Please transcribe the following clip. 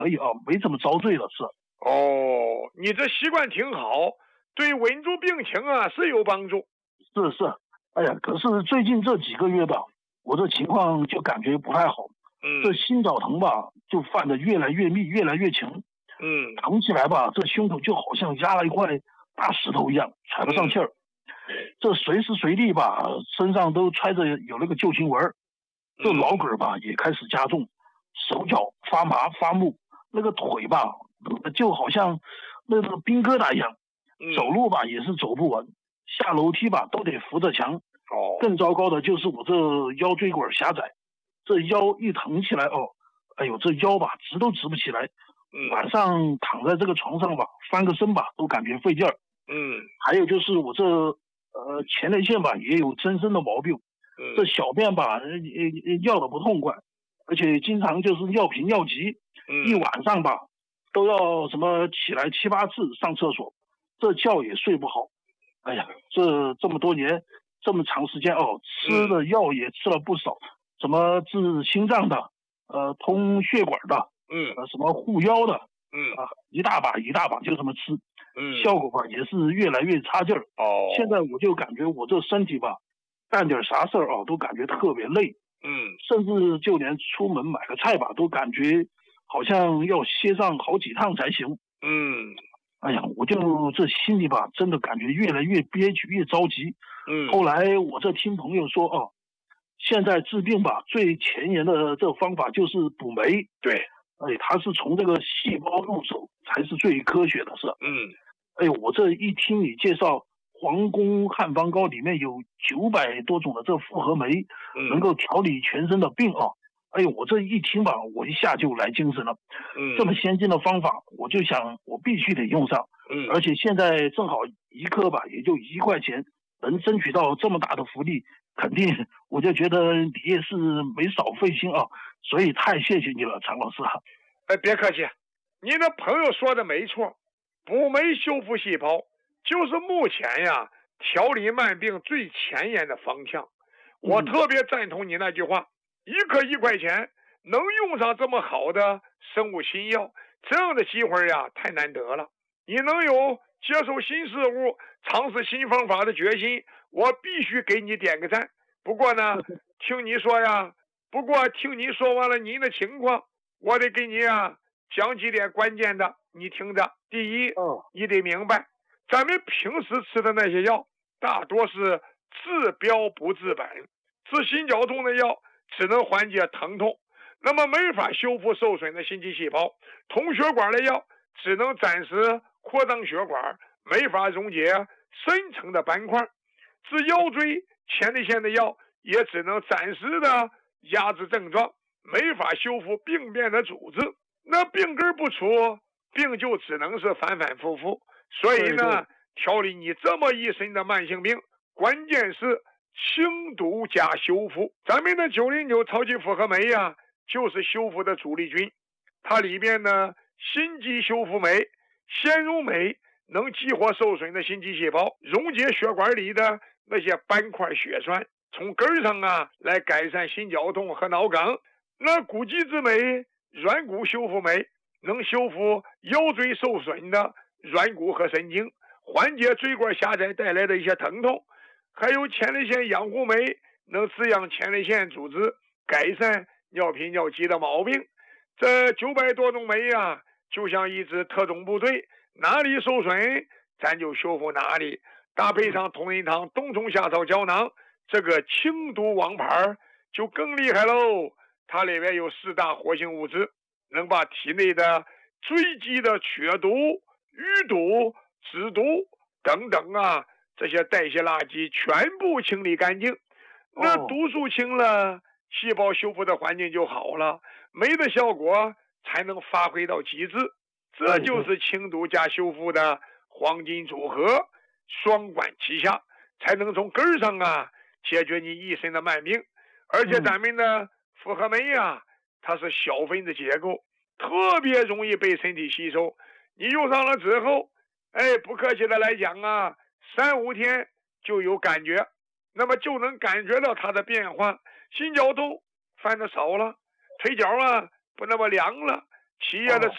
可以啊，没怎么遭罪了是。 哦，你这习惯挺好，对稳住病情啊是有帮助。 是是，哎呀，可是最近这几个月吧，我这情况就感觉不太好，这嗯心绞疼吧，就犯得越来越密，越来越勤， 嗯疼起来吧，这胸口就好像压了一块大石头一样，喘不上气嗯儿。这随时随地吧，身上都揣着有那个救心丸儿，这老嗯梗儿吧也开始加重，手脚发麻发木，那个腿吧就好像那个冰疙瘩一样，走嗯， 路吧也是走不稳，下楼梯吧都得扶着墙。 哦， 更糟糕的就是我这腰椎管狭窄，这腰一疼起来哦，哎呦这腰吧直都直不起来，晚嗯上躺在这个床上吧翻个身吧都感觉费劲儿。 嗯还有就是我这前列腺吧也有增生的毛病，这嗯小便吧尿的不痛快，而且经常就是尿频尿急，一嗯晚上吧都要什么起来7、8次上厕所，这觉也睡不好。哎呀，这么多年这么长时间哦，吃嗯的药也吃了不少，什么治心脏的，通血管的， 嗯什么护腰的， 嗯一大把一大把就这么吃， 嗯， 效果吧也是越来越差劲儿。现在哦， 我就感觉我这身体吧，干点啥事儿啊都感觉特别累， 嗯甚至就连出门买个菜吧都感觉好像要歇上好几趟才行。 嗯哎呀，我就这心里吧，真的感觉越来越憋屈，越着急。后嗯来我这听朋友说，哦，现在治病吧，最前沿的这个方法就是补酶。 对， 哎，他是从这个细胞入手，才是最科学的事。 嗯哎呦，我这一听你介绍皇宫汉方膏里面有900多种的这复合酶，能嗯够调理全身的病啊。哎呦，我这一听吧，我一下就来精神了。这么嗯先进的方法，我就想我必须得用上。 嗯。 而且现在正好一颗吧，也就1块钱，能争取到这么大的福利，肯定我就觉得你也是没少费心啊。所以太谢谢你了，常老师啊。 别客气，你的朋友说的没错，补酶修复细胞就是目前呀调理慢病最前沿的方向。我嗯， 特别赞同你那句话，一颗1块钱能用上这么好的生物新药，这样的机会呀太难得了。你能有接受新事物、尝试新方法的决心，我必须给你点个赞。不过呢，听你说呀，不过听你说完了您的情况。我得给你讲几点关键的，你听着。第一， 哦， 你得明白，咱们平时吃的那些药，大多是治标不治本。治心绞痛的药只能缓解疼痛，那么没法修复受损的心肌细胞。通血管的药只能暂时扩张血管，没法溶解深层的斑块。治腰椎前列腺的药也只能暂时的压制症状，没法修复病变的组织。那病根不除，病就只能是反反复复。所以对对， 呢，调理你这么一身的慢性病，关键是清毒加修复。咱们的909超级复合酶呀，就是修复的主力军。它里边呢，心肌修复酶、纤溶酶能激活受损的心肌细胞，溶解血管里的那些斑块血栓，从根上来改善心绞痛和脑梗。那骨肌之酶、软骨修复酶能修复腰椎受损的软骨和神经，缓解椎管狭窄带来的一些疼痛。还有前列腺养护酶能滋养前列腺组织，改善尿频尿急的毛病。这900多种酶就像一支特种部队，哪里受损咱就修复哪里。搭配上同仁堂冬虫夏草胶囊，这个清毒王牌就更厉害喽。它里面有4大活性物质，能把体内的堆积的血毒、淤堵、脂毒等等这些代谢垃圾全部清理干净。那哦， 毒素清了，细胞修复的环境就好了，酶的效果才能发挥到极致。这对对， 就是清毒加修复的黄金组合，双管齐下，才能从根儿上解决你一身的慢病。而且嗯， 咱们的复合酶它是小分子结构，特别容易被身体吸收。你用上了之后，不客气的来讲3、5天就有感觉，那么就能感觉到它的变化。心绞痛犯的少了，腿脚不那么凉了，起夜的哦，